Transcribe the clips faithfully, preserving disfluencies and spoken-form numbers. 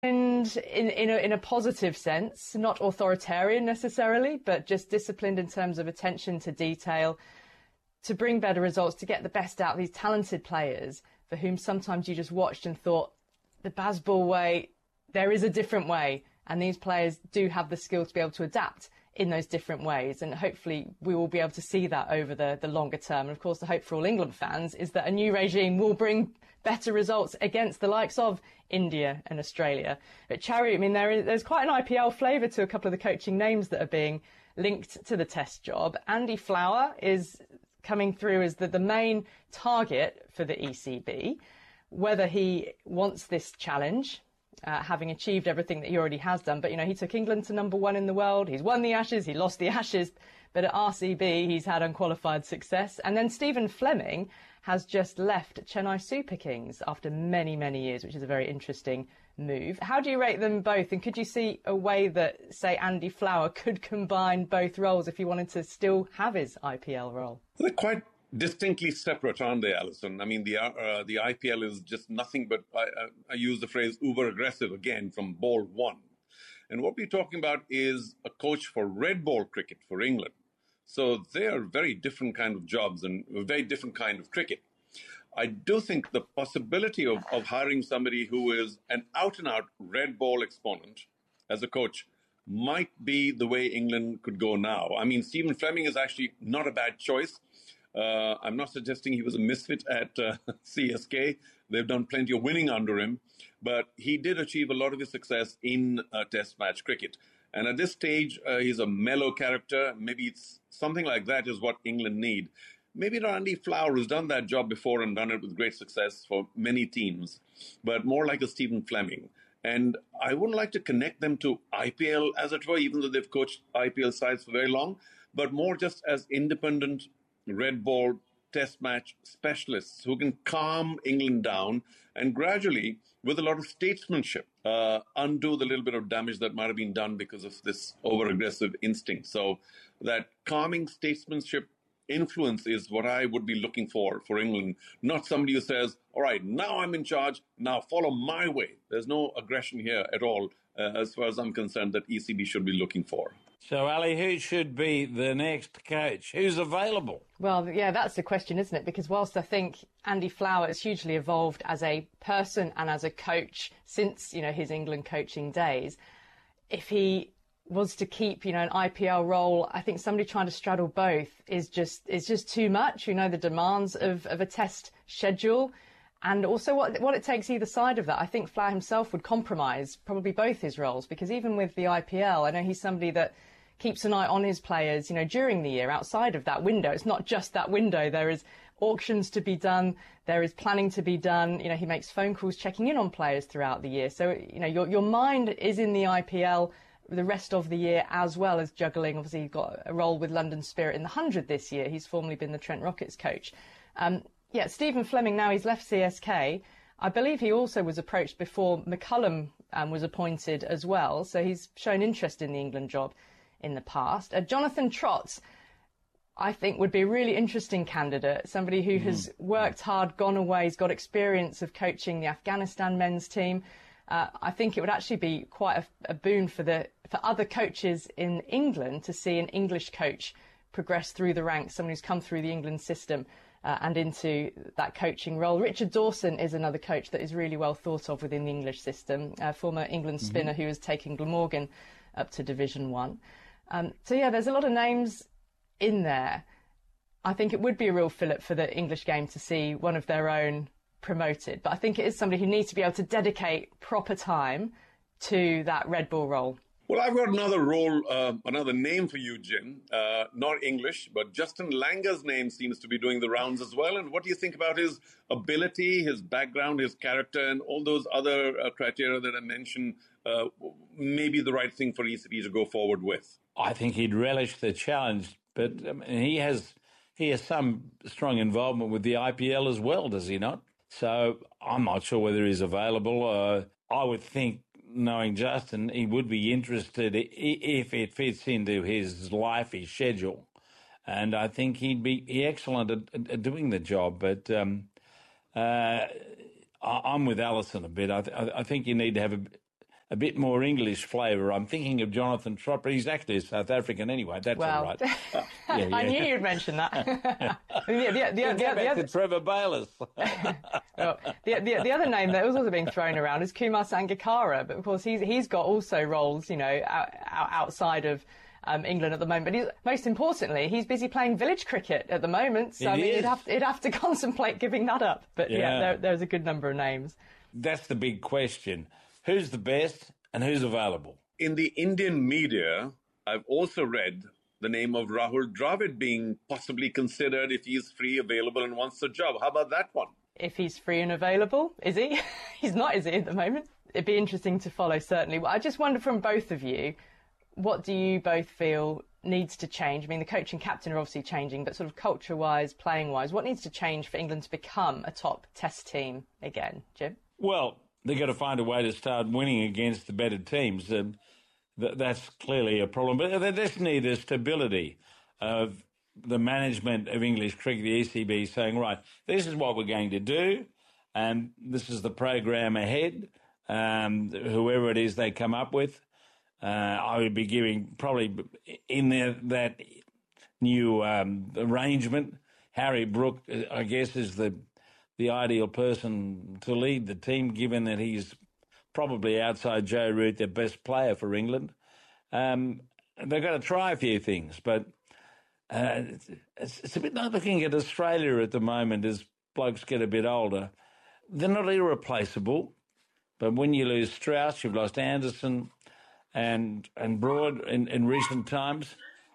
And in, in, a, in a positive sense, not authoritarian necessarily, but just disciplined in terms of attention to detail, to bring better results, to get the best out of these talented players for whom sometimes you just watched and thought, the Bazball way, there is a different way. And these players do have the skill to be able to adapt in those different ways. And hopefully we will be able to see that over the, the longer term. And of course, the hope for all England fans is that a new regime will bring better results against the likes of India and Australia. At Charity, I mean, there is, there's quite an I P L flavour to a couple of the coaching names that are being linked to the Test job. Andy Flower is coming through as the, the main target for the E C B. Whether he wants this challenge, Uh, having achieved everything that he already has done. But, you know, he took England to number one in the world. He's won the Ashes. He lost the Ashes. But at R C B, he's had unqualified success. And then Stephen Fleming has just left Chennai Super Kings after many, many years, which is a very interesting move. How do you rate them both? And could you see a way that, say, Andy Flower could combine both roles if he wanted to still have his I P L role? They're quite distinctly separate, aren't they, Alison? I mean, the uh, the I P L is just nothing but, I, I use the phrase uber aggressive again from ball one. And what we're talking about is a coach for red ball cricket for England. So they are very different kind of jobs and a very different kind of cricket. I do think the possibility of, of hiring somebody who is an out and out red ball exponent as a coach might be the way England could go now. I mean, Stephen Fleming is actually not a bad choice. Uh, I'm not suggesting he was a misfit at uh, C S K. They've done plenty of winning under him, but he did achieve a lot of his success in uh, Test match cricket. And at this stage, uh, he's a mellow character. Maybe it's something like that is what England need. Maybe Andy Flower has done that job before and done it with great success for many teams, but more like a Stephen Fleming. And I wouldn't like to connect them to I P L, as it were, even though they've coached I P L sides for very long, but more just as independent red ball Test match specialists who can calm England down and gradually, with a lot of statesmanship, uh, undo the little bit of damage that might have been done because of this over-aggressive instinct. So that calming statesmanship influence is what I would be looking for for England, not somebody who says, all right, now I'm in charge, now follow my way. There's no aggression here at all, uh, as far as I'm concerned, that E C B should be looking for. So, Ali, who should be the next coach? Who's available? Well, yeah, that's the question, isn't it? Because whilst I think Andy Flower has hugely evolved as a person and as a coach since, you know, his England coaching days, if he was to keep, you know, an I P L role, I think somebody trying to straddle both is just is just too much. You know, the demands of, of a Test schedule and also what what it takes either side of that. I think Flower himself would compromise probably both his roles, because even with the I P L, I know he's somebody that keeps an eye on his players, you know, during the year outside of that window. It's not just that window. There is auctions to be done. There is planning to be done. You know, he makes phone calls checking in on players throughout the year. So, you know, your your mind is in the I P L the rest of the year, as well as juggling. Obviously, you've got a role with London Spirit in the one hundred this year. He's formerly been the Trent Rockets coach. Um, yeah, Stephen Fleming, now he's left C S K. I believe he also was approached before McCullum um, was appointed as well. So he's shown interest in the England job in the past. Uh, Jonathan Trott, I think, would be a really interesting candidate, somebody who mm. has worked hard, gone away, he's got experience of coaching the Afghanistan men's team. Uh, I think it would actually be quite a, a boon for the for other coaches in England to see an English coach progress through the ranks, someone who's come through the England system uh, and into that coaching role. Richard Dawson is another coach that is really well thought of within the English system, a former England spinner mm-hmm. who has taken Glamorgan up to Division One. Um, so, yeah, there's a lot of names in there. I think it would be a real fillip for the English game to see one of their own promoted. But I think it is somebody who needs to be able to dedicate proper time to that red ball role. Well, I've got another role, uh, another name for you, Jim. Uh, not English, but Justin Langer's name seems to be doing the rounds as well. And what do you think about his ability, his background, his character, and all those other uh, criteria that I mentioned? Uh, maybe the right thing for E C B to go forward with. I think he'd relish the challenge, but I mean, he has he has some strong involvement with the I P L as well, does he not? So I'm not sure whether he's available. Uh, I would think, knowing Justin, he would be interested if it fits into his life, his schedule. And I think he'd be excellent at, at doing the job. But um, uh, I'm with Alison a bit. I, th- I think you need to have a, a bit more English flavour. I'm thinking of Jonathan Trott, but he's actually a South African anyway. That's well, all right. Uh, yeah, yeah. I knew you'd mention that. the, the, the, the, the, the other, Trevor Bayliss. well, the, the, the other name that was also being thrown around is Kumar Sangakkara, but of course he's he's got also roles, you know, out, outside of um, England at the moment. But he's, most importantly, he's busy playing village cricket at the moment. So It I mean, is. he'd have, to, he'd have to contemplate giving that up. But yeah, Yeah. there, there's a good number of names. That's the big question. Who's the best and who's available? In the Indian media, I've also read the name of Rahul Dravid being possibly considered if he's free, available, and wants a job. How about that one? If he's free and available, is he? He's not, is he, at the moment? It'd be interesting to follow, certainly. Well, I just wonder from both of you, what do you both feel needs to change? I mean, the coach and captain are obviously changing, but sort of culture-wise, playing-wise, what needs to change for England to become a top test team again? Jim? Well, they've got to find a way to start winning against the better teams. Um, th- that's clearly a problem. But they just need a stability of the management of English cricket, the E C B, saying, right, this is what we're going to do, and this is the program ahead, um, whoever it is they come up with. Uh, I would be giving probably in there that new um, arrangement, Harry Brook, I guess, is the the ideal person to lead the team, given that he's probably outside Joe Root, the best player for England. Um, they've got to try a few things, but uh, it's, it's a bit like looking at Australia at the moment as blokes get a bit older. They're not irreplaceable, but when you lose Strauss, you've lost Anderson and and Broad in, in recent times,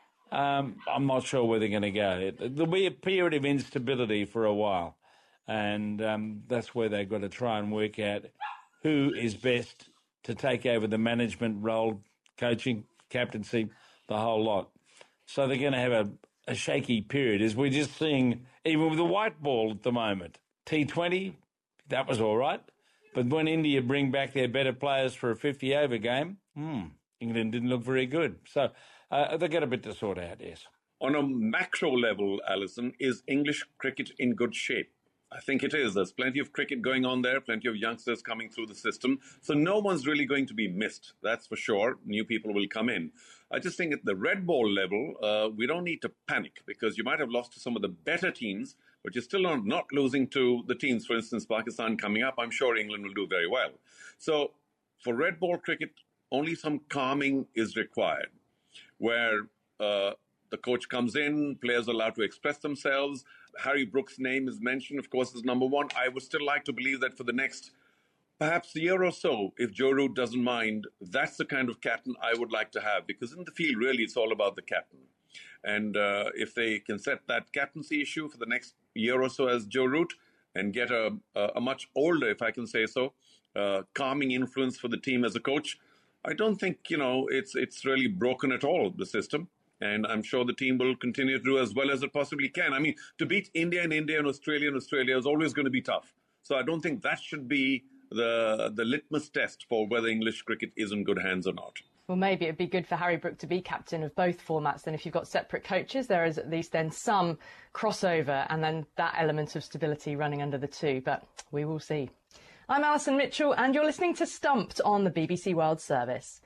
um, I'm not sure where they're going to go. There'll be a period of instability for a while. And um, that's where they've got to try and work out who is best to take over the management role, coaching, captaincy, the whole lot. So they're going to have a, a shaky period, as we're just seeing, even with the white ball at the moment. T twenty, that was all right. But when India bring back their better players for a fifty-over game, hmm, England didn't look very good. So uh, they've got a bit to sort out, yes. On a macro level, Alison, is English cricket in good shape? I think it is. There's plenty of cricket going on there, plenty of youngsters coming through the system. So no one's really going to be missed. That's for sure. New people will come in. I just think at the red ball level, uh, we don't need to panic because you might have lost to some of the better teams, but you're still not, not losing to the teams. For instance, Pakistan coming up, I'm sure England will do very well. So for red ball cricket, only some calming is required, where uh, the coach comes in, players are allowed to express themselves. Harry Brook's name is mentioned, of course, as number one. I would still like to believe that for the next perhaps a year or so, if Joe Root doesn't mind, that's the kind of captain I would like to have, because in the field, really, it's all about the captain. And uh, if they can set that captaincy issue for the next year or so as Joe Root and get a, a, a much older, if I can say so, uh, calming influence for the team as a coach, I don't think, you know, it's it's really broken at all, the system. And I'm sure the team will continue to do as well as it possibly can. I mean, to beat India and India and Australia and Australia is always going to be tough. So I don't think that should be the the litmus test for whether English cricket is in good hands or not. Well, maybe it'd be good for Harry Brook to be captain of both formats. Then if you've got separate coaches, there is at least then some crossover and then that element of stability running under the two. But we will see. I'm Alison Mitchell and you're listening to Stumped on the B B C World Service.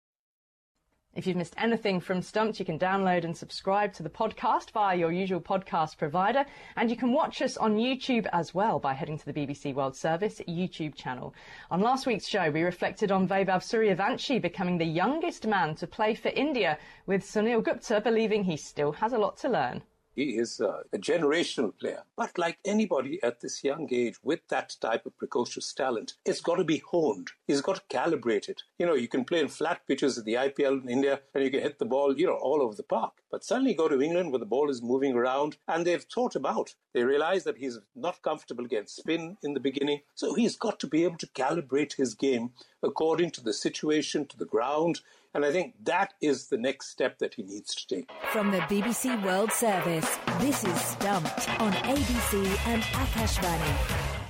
If you've missed anything from Stumped, you can download and subscribe to the podcast via your usual podcast provider. And you can watch us on YouTube as well by heading to the B B C World Service YouTube channel. On last week's show, we reflected on Vaibhav Suryavanshi becoming the youngest man to play for India, with Sunil Gupta believing he still has a lot to learn. He is uh, a generational player. But like anybody at this young age with that type of precocious talent, it's got to be honed. He's got to calibrate it. You know, you can play in flat pitches at the I P L in India and you can hit the ball, you know, all over the park. But suddenly go to England where the ball is moving around and they've thought about. They realize that he's not comfortable against spin in the beginning. So he's got to be able to calibrate his game according to the situation, to the ground. And I think that is the next step that he needs to take. From the B B C World Service, this is Stumped on A B C and Akashvani.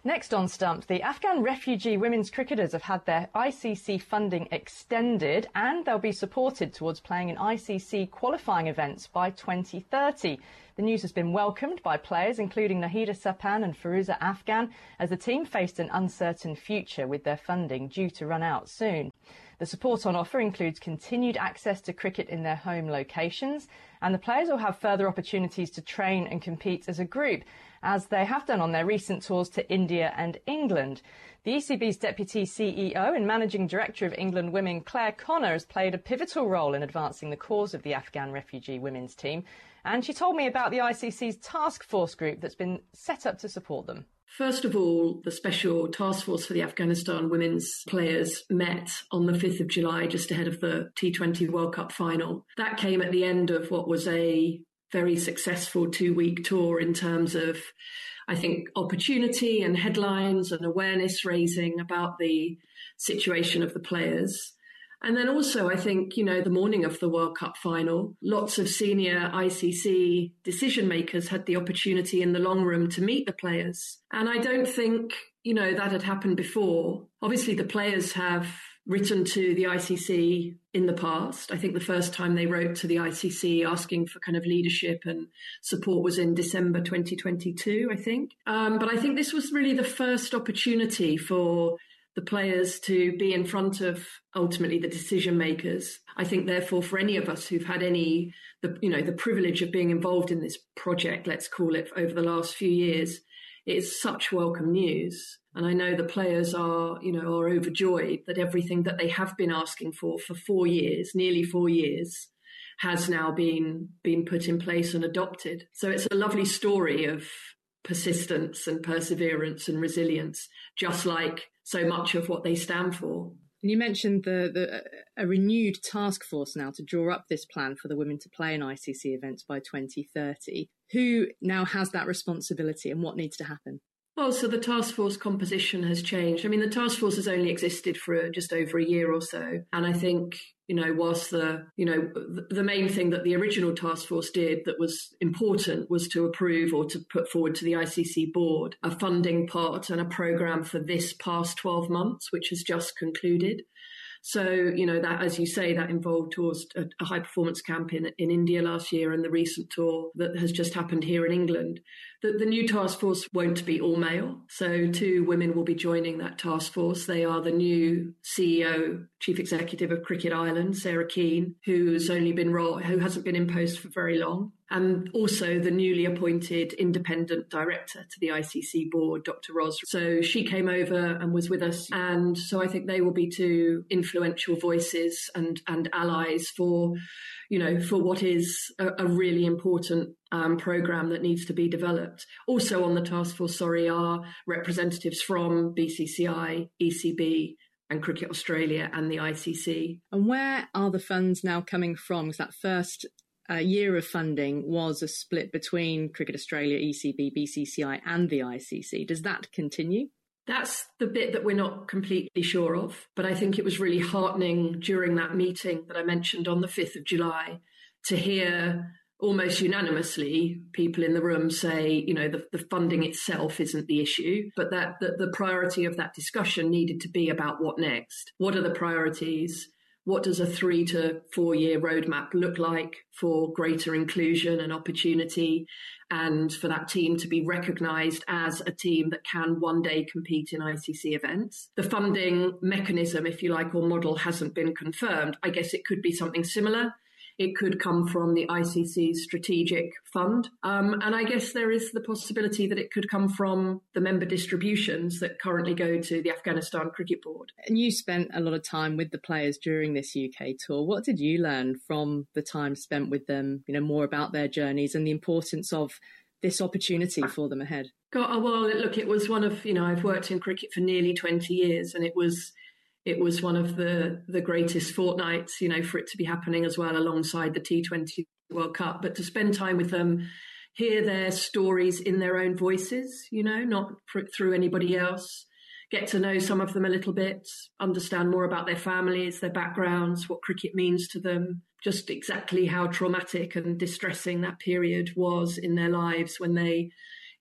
Next on Stumped, the Afghan refugee women's cricketers have had their I C C funding extended and they'll be supported towards playing in I C C qualifying events by twenty thirty. The news has been welcomed by players including Nahida Sapan and Firuza Afghan as the team faced an uncertain future with their funding due to run out soon. The support on offer includes continued access to cricket in their home locations, and the players will have further opportunities to train and compete as a group, as they have done on their recent tours to India and England. The E C B's Deputy C E O and Managing Director of England Women, Claire Connor, has played a pivotal role in advancing the cause of the Afghan refugee women's team, and she told me about the I C C's task force group that's been set up to support them. First of all, the Special Task Force for the Afghanistan women's players met on the fifth of July, just ahead of the T twenty World Cup final. That came at the end of what was a very successful two-week tour in terms of, I think, opportunity and headlines and awareness raising about the situation of the players. And then also, I think, you know, the morning of the World Cup final, lots of senior I C C decision makers had the opportunity in the long room to meet the players. And I don't think, you know, that had happened before. Obviously, the players have written to the I C C in the past. I think the first time they wrote to the I C C asking for kind of leadership and support was in December twenty twenty-two, I think. Um, but I think this was really the first opportunity for the players to be in front of ultimately the decision makers. I think, therefore, for any of us who've had any, the, you know, the privilege of being involved in this project, let's call it, over the last few years, it is such welcome news. And I know the players are, you know, are overjoyed that everything that they have been asking for for four years, nearly four years, has now been been put in place and adopted. So it's a lovely story of persistence and perseverance and resilience, just like so much of what they stand for. And you mentioned the, the a renewed task force now to draw up this plan for the women to play in I C C events by twenty thirty. Who now has that responsibility and what needs to happen? Well, so the task force composition has changed. I mean, the task force has only existed for just over a year or so. And I think, you know, whilst the, you know, the main thing that the original task force did that was important was to approve or to put forward to the I C C board a funding part and a programme for this past twelve months, which has just concluded. So, you know, that, as you say, that involved tours, a, a high performance camp in, in India last year and the recent tour that has just happened here in England. The, the new task force won't be all male. So two women will be joining that task force. They are the new C E O, Chief Executive of Cricket Ireland, Sarah Keane, who's only been ro- who hasn't been in post for very long. And also the newly appointed independent director to the I C C board, Doctor Ros. So she came over and was with us. And so I think they will be two influential voices and, and allies for, you know, for what is a, a really important um, programme that needs to be developed. Also on the task force, sorry, are representatives from B C C I, E C B, and Cricket Australia and the I C C. And where are the funds now coming from? Because that first uh, year of funding was a split between Cricket Australia, E C B, B C C I and the I C C. Does that continue? That's the bit that we're not completely sure of. But I think it was really heartening during that meeting that I mentioned on the fifth of July to hear almost unanimously people in the room say, you know, the, the funding itself isn't the issue, but that, that the priority of that discussion needed to be about what next. What are the priorities? What does a three to four year roadmap look like for greater inclusion and opportunity and for that team to be recognised as a team that can one day compete in I C C events? The funding mechanism, if you like, or model hasn't been confirmed. I guess it could be something similar. It could come from the I C C's strategic fund. Um, and I guess there is the possibility that it could come from the member distributions that currently go to the Afghanistan Cricket Board. And you spent a lot of time with the players during this U K tour. What did you learn from the time spent with them, you know, more about their journeys and the importance of this opportunity for them ahead? God, well, look, it was one of, you know, I've worked in cricket for nearly twenty years and it was It was one of the, the greatest fortnights, you know, for it to be happening as well alongside the T twenty World Cup. But to spend time with them, hear their stories in their own voices, you know, not through anybody else, get to know some of them a little bit, understand more about their families, their backgrounds, what cricket means to them, just exactly how traumatic and distressing that period was in their lives when they,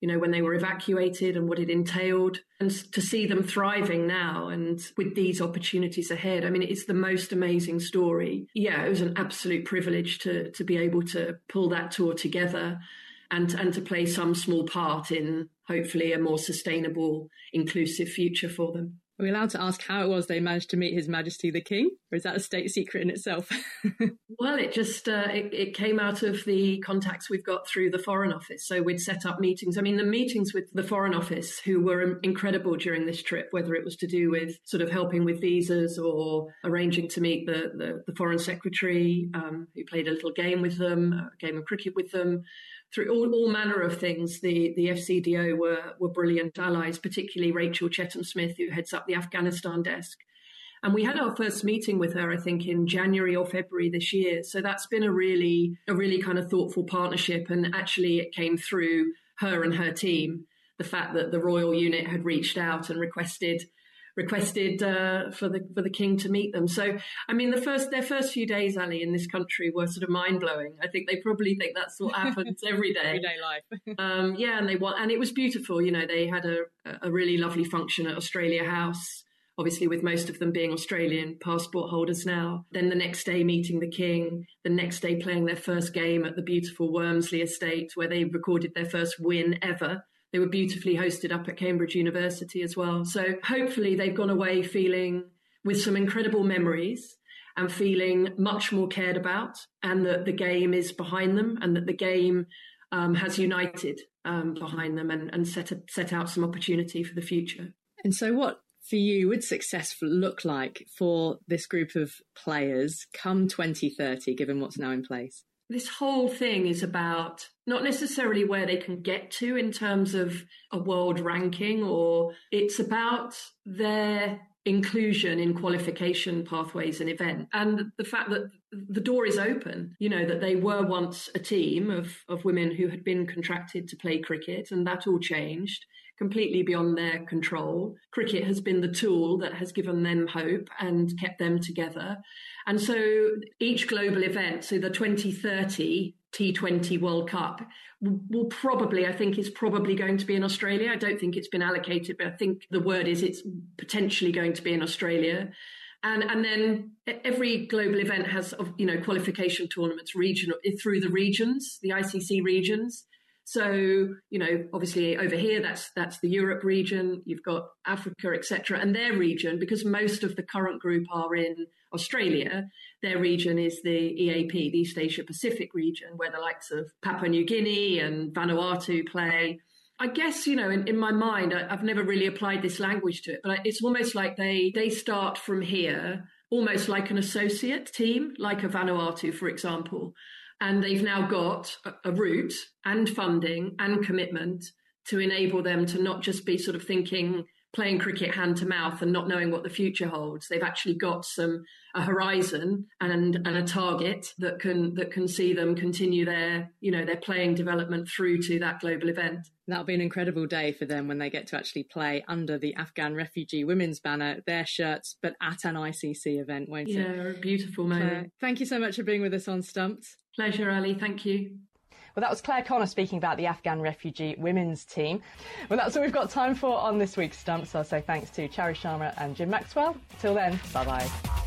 you know, when they were evacuated and what it entailed, and to see them thriving now and with these opportunities ahead. I mean, it's the most amazing story. Yeah, it was an absolute privilege to to be able to pull that tour together and, and to play some small part in hopefully a more sustainable, inclusive future for them. Are we allowed to ask how it was they managed to meet His Majesty the King, or is that a state secret in itself? Well, it just uh, it, it came out of the contacts we've got through the Foreign Office. So we'd set up meetings. I mean, the meetings with the Foreign Office, who were incredible during this trip, whether it was to do with sort of helping with visas or arranging to meet the, the, the Foreign Secretary, um, who played a little game with them, a game of cricket with them. Through all, all manner of things, the, the F C D O were, were brilliant allies, particularly Rachel Chettam-Smith, who heads up the Afghanistan desk. And we had our first meeting with her, I think, in January or February this year. So that's been a really, a really kind of thoughtful partnership. And actually, it came through her and her team, the fact that the Royal Unit had reached out and requested requested uh, for the for the King to meet them. So, I mean, the first their first few days, Ali, in this country were sort of mind blowing. I think they probably think that's what happens every day, everyday life. um, yeah, and they want, and it was beautiful. You know, they had a a really lovely function at Australia House, obviously with most of them being Australian passport holders now. Then the next day meeting the King. The next day playing their first game at the beautiful Wormsley Estate, where they recorded their first win ever. They were beautifully hosted up at Cambridge University as well. So hopefully they've gone away feeling with some incredible memories and feeling much more cared about, and that the game is behind them, and that the game um, has united um, behind them and, and set, a, set out some opportunity for the future. And so what, for you, would success look like for this group of players come twenty thirty, given what's now in place? This whole thing is about not necessarily where they can get to in terms of a world ranking, or it's about their inclusion in qualification pathways and event. And the fact that the door is open, you know, that they were once a team of, of women who had been contracted to play cricket, and that all changed completely beyond their control. Cricket has been the tool that has given them hope and kept them together. And so each global event, so the twenty thirty T twenty World Cup, will probably, I think, is probably going to be in Australia. I don't think it's been allocated, but I think the word is it's potentially going to be in Australia. And and then every global event has, you know, qualification tournaments regional through the regions, the I C C regions. So, you know, obviously over here, that's that's the Europe region. You've got Africa, et cetera, and their region, because most of the current group are in Australia, their region is the E A P, the East Asia Pacific region, where the likes of Papua New Guinea and Vanuatu play. I guess, you know, in, in my mind, I, I've never really applied this language to it, but it's almost like they they start from here, almost like an associate team, like a Vanuatu, for example. And they've now got a route and funding and commitment to enable them to not just be sort of thinking, playing cricket hand to mouth and not knowing what the future holds. They've actually got some a horizon and and a target that can that can see them continue their, you know, their playing development through to that global event. That'll be an incredible day for them when they get to actually play under the Afghan refugee women's banner, their shirts, but at an I C C event, won't it? Yeah, a beautiful moment. Claire, thank you so much for being with us on Stumped. Pleasure, Ali. Thank you. Well, that was Claire Connor speaking about the Afghan refugee women's team. Well, that's all we've got time for on this week's Stumped. So I'll say thanks to Chari Sharma and Jim Maxwell. Till then, bye-bye.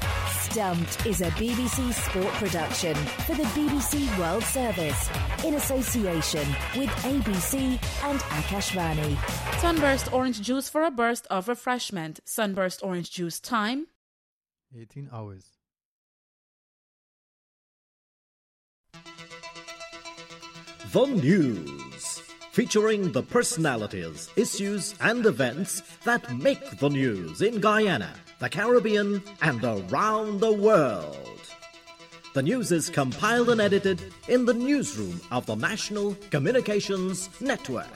Stumped is a B B C sport production for the B B C World Service in association with A B C and Akashvani. Sunburst orange juice for a burst of refreshment. Sunburst orange juice time eighteen hours. The News, featuring the personalities, issues and events that make the news in Guyana, the Caribbean and around the world. The news is compiled and edited in the newsroom of the National Communications Network.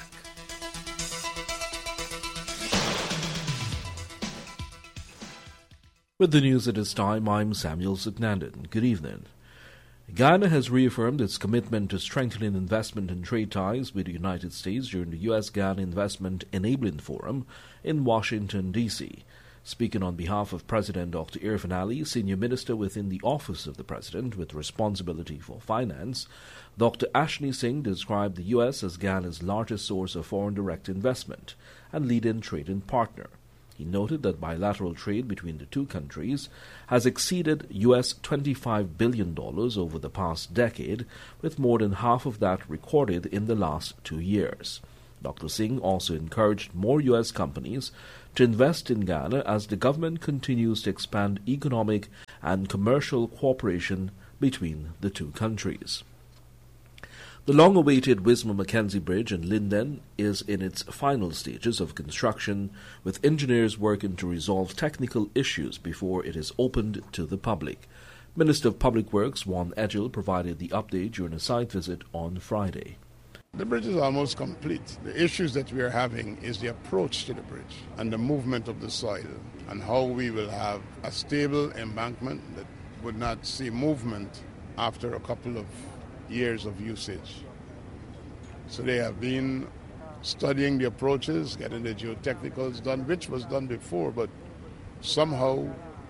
With the news at this time, I'm Samuel Zugnandan. Good evening. Guyana has reaffirmed its commitment to strengthening investment and trade ties with the United States during the U S Ghana Investment Enabling Forum in Washington, D C Speaking on behalf of President Doctor Irfan Ali, senior minister within the Office of the President with responsibility for finance, Doctor Ashni Singh described the U S as Ghana's largest source of foreign direct investment and leading trading partner. He noted that bilateral trade between the two countries has exceeded U S twenty-five billion dollars over the past decade, with more than half of that recorded in the last two years. Doctor Singh also encouraged more U S companies to invest in Ghana as the government continues to expand economic and commercial cooperation between the two countries. The long-awaited Wismar-Mackenzie Bridge in Linden is in its final stages of construction, with engineers working to resolve technical issues before it is opened to the public. Minister of Public Works Juan Edgell provided the update during a site visit on Friday. The bridge is almost complete. The issues that we are having is the approach to the bridge and the movement of the soil, and how we will have a stable embankment that would not see movement after a couple of years of usage. So they have been studying the approaches, getting the geotechnicals done, which was done before, but somehow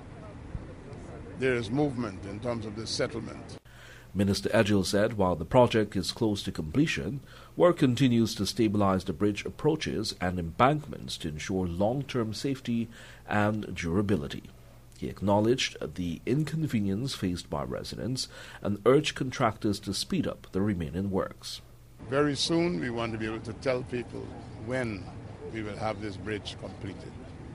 there is movement in terms of the settlement. Minister Edgell said while the project is close to completion, work continues to stabilize the bridge approaches and embankments to ensure long-term safety and durability. He acknowledged the inconvenience faced by residents and urged contractors to speed up the remaining works. Very soon we want to be able to tell people when we will have this bridge completed.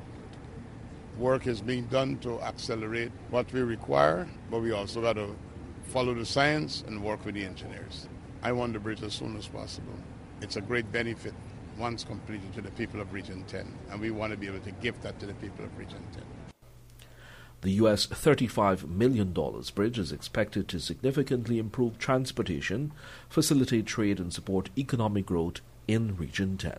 Work is being done to accelerate what we require, but we also got to follow the science and work with the engineers. I want the bridge as soon as possible. It's a great benefit once completed to the people of Region ten, and we want to be able to give that to the people of Region ten. The U S thirty-five million dollars bridge is expected to significantly improve transportation, facilitate trade and support economic growth in Region ten.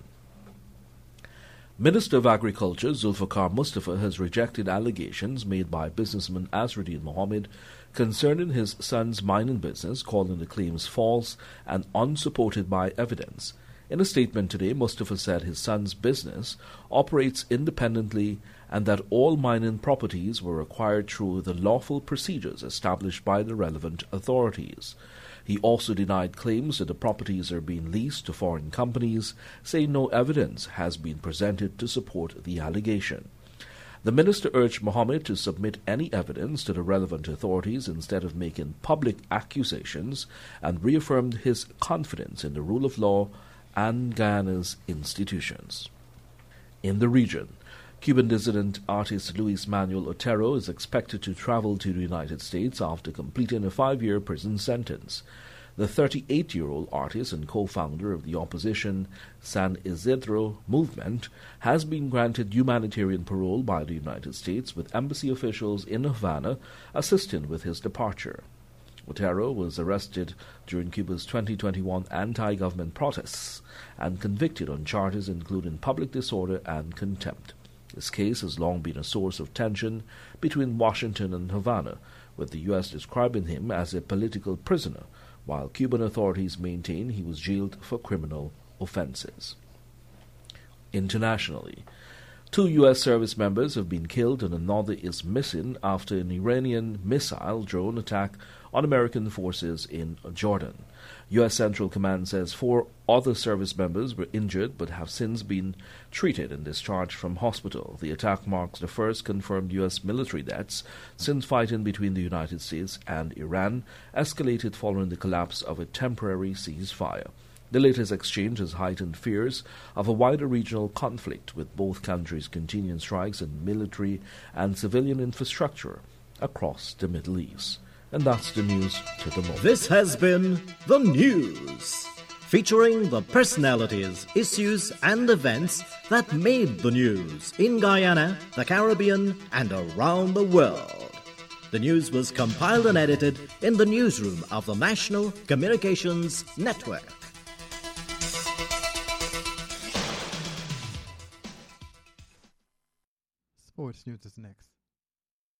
Minister of Agriculture Zulfikar Mustafa has rejected allegations made by businessman Azruddin Mohammed concerning his son's mining business, calling the claims false and unsupported by evidence. In a statement today, Mustafa said his son's business operates independently and that all mining properties were acquired through the lawful procedures established by the relevant authorities. He also denied claims that the properties are being leased to foreign companies, saying no evidence has been presented to support the allegation. The minister urged Mohammed to submit any evidence to the relevant authorities instead of making public accusations, and reaffirmed his confidence in the rule of law and Guyana's institutions. In the region, Cuban dissident artist Luis Manuel Otero is expected to travel to the United States after completing a five-year prison sentence. The thirty-eight-year-old artist and co-founder of the opposition San Isidro movement has been granted humanitarian parole by the United States, with embassy officials in Havana assisting with his departure. Otero was arrested during Cuba's twenty twenty-one anti-government protests and convicted on charges including public disorder and contempt. This case has long been a source of tension between Washington and Havana, with the U S describing him as a political prisoner, while Cuban authorities maintain he was jailed for criminal offenses. Internationally, two U S service members have been killed and another is missing after an Iranian missile drone attack on American forces in Jordan. U S Central Command says four other service members were injured but have since been treated and discharged from hospital. The attack marks the first confirmed U S military deaths since fighting between the United States and Iran escalated following the collapse of a temporary ceasefire. The latest exchange has heightened fears of a wider regional conflict, with both countries continuing strikes on military and civilian infrastructure across the Middle East. And that's the news to the moment. This has been The News, featuring the personalities, issues and events that made the news in Guyana, the Caribbean and around the world. The news was compiled and edited in the newsroom of the National Communications Network. Sports news is next.